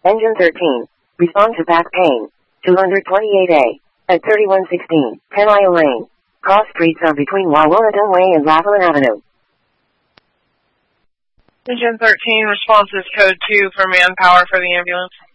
Engine 13. Respond to back pain. 228A. At 3116, Penn Isle Lane. Cross streets are between Wawona Way and Lavalin Avenue. Engine 13, response is code 2 for manpower for the ambulance.